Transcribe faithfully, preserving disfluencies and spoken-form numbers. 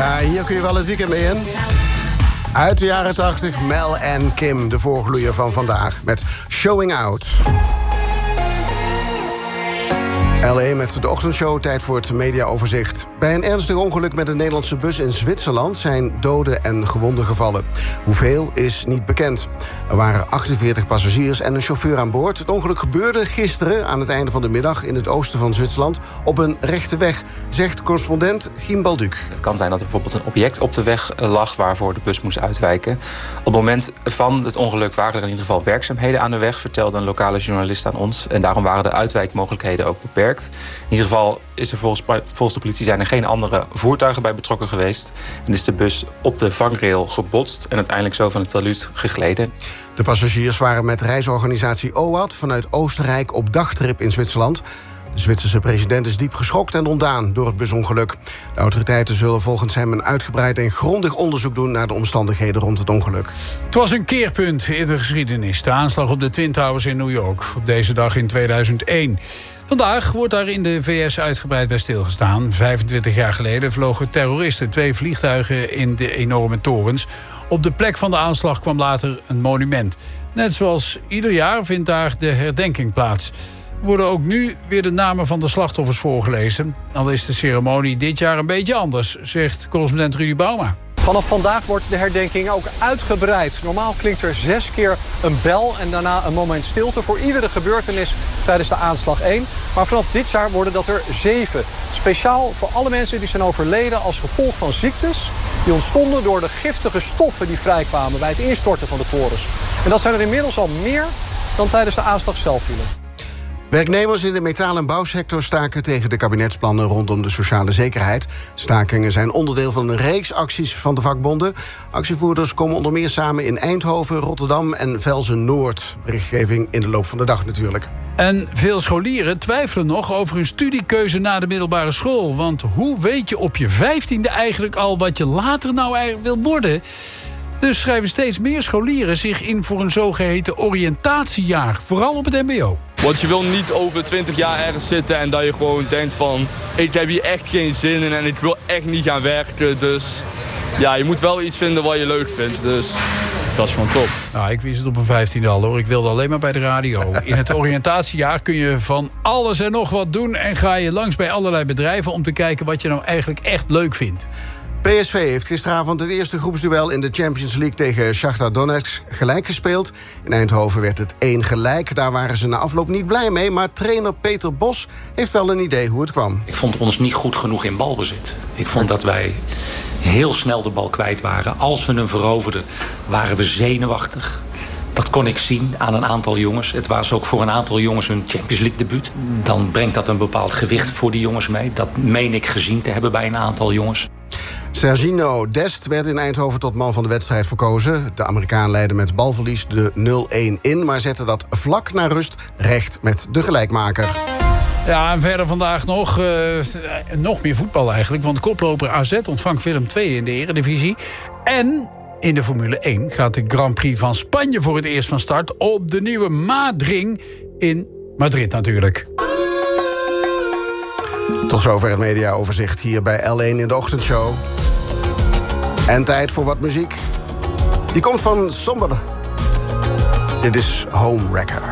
Ja, hier kun je wel het weekend mee in. Uit de jaren tachtig, Mel en Kim, de voorgloeier van vandaag, met Showing Out. L A met de ochtendshow, tijd voor het mediaoverzicht. Bij een ernstig ongeluk met een Nederlandse bus in Zwitserland zijn doden en gewonden gevallen. Hoeveel is niet bekend. Er waren achtenveertig passagiers en een chauffeur aan boord. Het ongeluk gebeurde gisteren aan het einde van de middag in het oosten van Zwitserland op een rechte weg, zegt correspondent Giem Balduc. Het kan zijn dat er bijvoorbeeld een object op de weg lag waarvoor de bus moest uitwijken. Op het moment van het ongeluk waren er in ieder geval werkzaamheden aan de weg, vertelde een lokale journalist aan ons. En daarom waren de uitwijkmogelijkheden ook beperkt. In ieder geval is er volgens, volgens de politie zijn er geen andere voertuigen bij betrokken geweest. En is de bus op de vangrail gebotst en uiteindelijk zo van het talud gegleden. De passagiers waren met reisorganisatie O A D vanuit Oostenrijk op dagtrip in Zwitserland. De Zwitserse president is diep geschokt en ontdaan door het busongeluk. De autoriteiten zullen volgens hem een uitgebreid en grondig onderzoek doen naar de omstandigheden rond het ongeluk. Het was een keerpunt in de geschiedenis. De aanslag op de Twin Towers in New York op deze dag in tweeduizend één. Vandaag wordt daar in de V S uitgebreid bij stilgestaan. vijfentwintig jaar geleden vlogen terroristen twee vliegtuigen in de enorme torens. Op de plek van de aanslag kwam later een monument. Net zoals ieder jaar vindt daar de herdenking plaats. Er worden ook nu weer de namen van de slachtoffers voorgelezen. Al is de ceremonie dit jaar een beetje anders, zegt correspondent Rudy Bauma. Vanaf vandaag wordt de herdenking ook uitgebreid. Normaal klinkt er zes keer een bel en daarna een moment stilte voor iedere gebeurtenis tijdens de aanslag één. Maar vanaf dit jaar worden dat er zeven. Speciaal voor alle mensen die zijn overleden als gevolg van ziektes die ontstonden door de giftige stoffen die vrijkwamen bij het instorten van de torens. En dat zijn er inmiddels al meer dan tijdens de aanslag zelf vielen. Werknemers in de metaal- en bouwsector staken tegen de kabinetsplannen rondom de sociale zekerheid. Stakingen zijn onderdeel van een reeks acties van de vakbonden. Actievoerders komen onder meer samen in Eindhoven, Rotterdam en Velzen-Noord. Berichtgeving in de loop van de dag natuurlijk. En veel scholieren twijfelen nog over hun studiekeuze na de middelbare school. Want hoe weet je op je vijftiende eigenlijk al wat je later nou eigenlijk wil worden? Dus schrijven steeds meer scholieren zich in voor een zogeheten oriëntatiejaar. Vooral op het mbo. Want je wil niet over twintig jaar ergens zitten en dat je gewoon denkt van... ik heb hier echt geen zin in en ik wil echt niet gaan werken. Dus ja, je moet wel iets vinden wat je leuk vindt. Dus dat is gewoon top. Nou, ik wist het op mijn vijftiende al hoor. Ik wilde alleen maar bij de radio. In het oriëntatiejaar kun je van alles en nog wat doen... en ga je langs bij allerlei bedrijven om te kijken wat je nou eigenlijk echt leuk vindt. P S V heeft gisteravond het eerste groepsduel in de Champions League tegen Shakhtar Donetsk gelijk gespeeld. In Eindhoven werd het één gelijk. Daar waren ze na afloop niet blij mee, maar trainer Peter Bos heeft wel een idee hoe het kwam. Ik vond ons niet goed genoeg in balbezit. Ik vond dat wij heel snel de bal kwijt waren. Als we hem veroverden, waren we zenuwachtig. Dat kon ik zien aan een aantal jongens. Het was ook voor een aantal jongens hun Champions League debuut. Dan brengt dat een bepaald gewicht voor die jongens mee. Dat meen ik gezien te hebben bij een aantal jongens. Sergino Dest werd in Eindhoven tot man van de wedstrijd verkozen. De Amerikaan leidde met balverlies de nul-één in... maar zette dat vlak na rust recht met de gelijkmaker. Ja, en verder vandaag nog, uh, nog meer voetbal eigenlijk. Want koploper A Z ontvangt Willem twee in de Eredivisie. En in de Formule één gaat de Grand Prix van Spanje voor het eerst van start... op de nieuwe Madrid in Madrid natuurlijk. Tot zover het mediaoverzicht hier bij L één in de ochtendshow. En tijd voor wat muziek. Die komt van Somber. Dit is Home Wrecker.